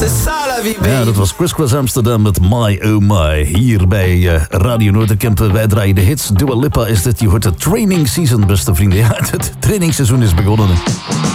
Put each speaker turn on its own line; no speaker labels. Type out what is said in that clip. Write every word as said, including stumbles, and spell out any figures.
Ja, dat was Chris Cross Amsterdam met My Oh My. Hier bij uh, Radio Noorderkamp. Wij draaien de hits. Dua Lipa is dit. Je hoort de training season, beste vrienden. Ja, het trainingsseizoen is begonnen.